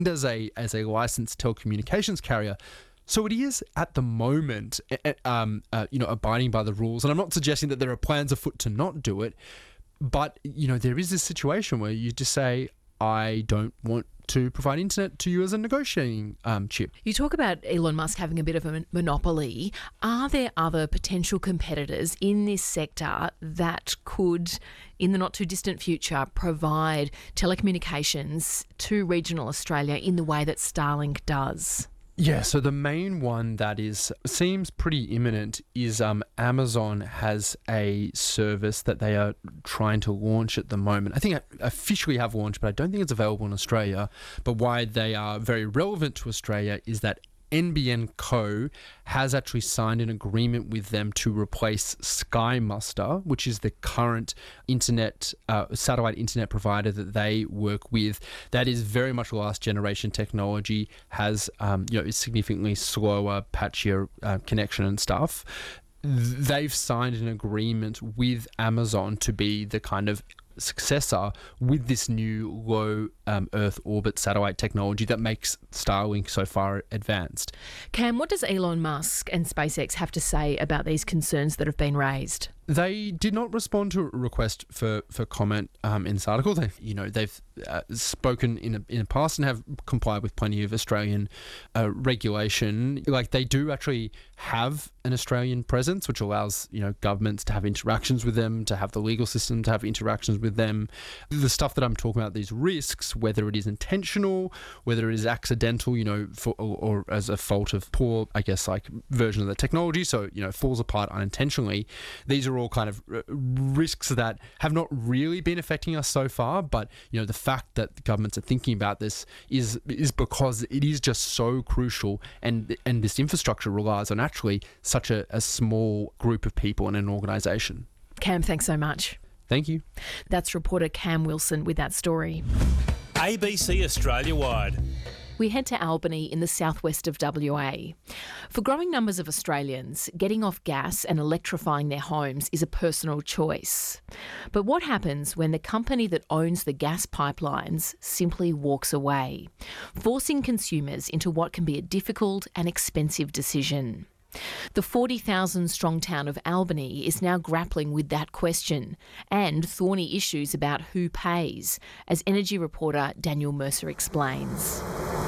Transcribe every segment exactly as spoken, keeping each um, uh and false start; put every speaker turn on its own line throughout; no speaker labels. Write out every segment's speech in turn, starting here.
as a as a licensed telecommunications carrier. So it is at the moment, um, uh, you know, abiding by the rules. And I'm not suggesting that there are plans afoot to not do it, but you know, there is this situation where you just say, I don't want to provide internet to you as a negotiating um, chip.
You talk about Elon Musk having a bit of a monopoly. Are there other potential competitors in this sector that could, in the not too distant future, provide telecommunications to regional Australia in the way that Starlink does?
Yeah, so the main one that is seems pretty imminent is um, Amazon has a service that they are trying to launch at the moment. I think I officially have launched, but I don't think it's available in Australia. But why they are very relevant to Australia is that N B N Co has actually signed an agreement with them to replace Sky Muster, which is the current internet uh, satellite internet provider that they work with. That is very much last generation technology, has um, you know is significantly slower, patchier uh, connection and stuff. They've signed an agreement with Amazon to be the kind of successor with this new low um, Earth orbit satellite technology that makes Starlink so far advanced.
Cam, what does Elon Musk and SpaceX have to say about these concerns that have been raised?
They did not respond to a request for, for comment um, in this article. They, you know, they've uh, spoken in a, in the past and have complied with plenty of Australian uh, regulation. Like, they do actually have an Australian presence, which allows, you know, governments to have interactions with them, to have the legal system to have interactions with them. The stuff that I'm talking about, these risks, whether it is intentional, whether it is accidental, you know, for, or, or as a fault of poor, I guess, like version of the technology, so, you know, falls apart unintentionally. These are all kind of risks that have not really been affecting us so far, but you know, the fact that governments are thinking about this is is because it is just so crucial, and and this infrastructure relies on actually such a, a small group of people in an organisation.
Cam, thanks so much.
Thank you.
That's reporter Cam Wilson with that story.
A B C Australia-wide.
We head to Albany in the southwest of W A. For growing numbers of Australians, getting off gas and electrifying their homes is a personal choice. But what happens when the company that owns the gas pipelines simply walks away, forcing consumers into what can be a difficult and expensive decision? The forty thousand strong town of Albany is now grappling with that question and thorny issues about who pays, as energy reporter Daniel Mercer explains.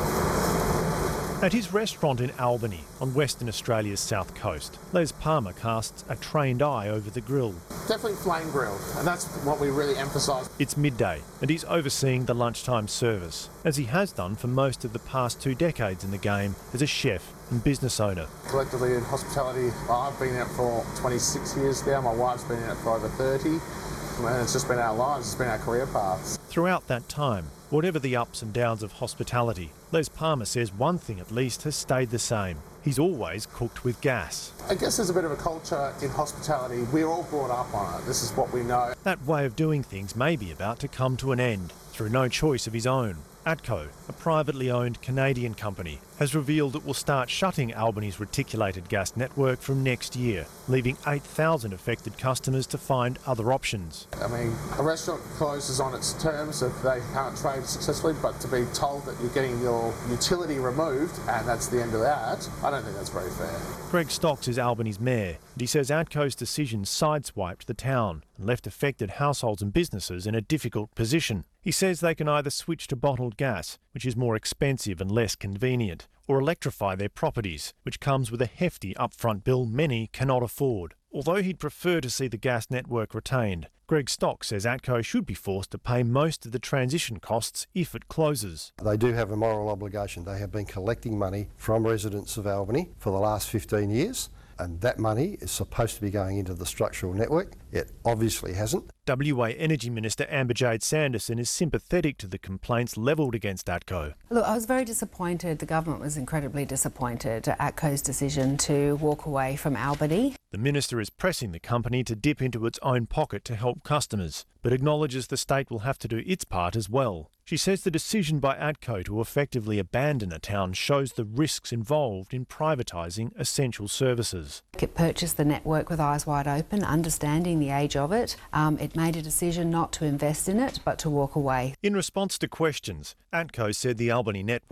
At his restaurant in Albany, on Western Australia's south coast, Les Palmer casts a trained eye over the grill.
Definitely flame grilled, and that's what we really emphasise.
It's midday, and he's overseeing the lunchtime service, as he has done for most of the past two decades in the game as a chef and business owner.
Collectively in hospitality, I've been in it for twenty-six years now, my wife's been in it for over thirty, and it's just been our lives, it's been our career paths.
Throughout that time, whatever the ups and downs of hospitality, Les Palmer says one thing at least has stayed the same. He's always cooked with gas.
I guess there's a bit of a culture in hospitality. We're all brought up on it. This is what we know.
That way of doing things may be about to come to an end through no choice of his own. ATCO, a privately owned Canadian company, has revealed it will start shutting Albany's reticulated gas network from next year, leaving eight thousand affected customers to find other options.
I mean, a restaurant closes on its terms if they can't trade successfully, but to be told that you're getting your utility removed and that's the end of that, I don't think that's very fair.
Greg Stocks is Albany's mayor, and he says ATCO's decision sideswiped the town and left affected households and businesses in a difficult position. He says they can either switch to bottled gas, which is more expensive and less convenient, or electrify their properties, which comes with a hefty upfront bill many cannot afford. Although he'd prefer to see the gas network retained, Greg Stock says ATCO should be forced to pay most of the transition costs if it closes.
They do have a moral obligation. They have been collecting money from residents of Albany for the last fifteen years, and that money is supposed to be going into the structural network. It obviously hasn't.
W A Energy Minister Amber-Jade Sanderson is sympathetic to the complaints levelled against ATCO.
Look, I was very disappointed. The government was incredibly disappointed at ATCO's decision to walk away from Albany.
The minister is pressing the company to dip into its own pocket to help customers, but acknowledges the state will have to do its part as well. She says the decision by ATCO to effectively abandon a town shows the risks involved in privatising essential services.
It purchased the network with eyes wide open, understanding the age of it, um, it made a decision not to invest in it but to walk away.
In response to questions, ATCO said the Albany network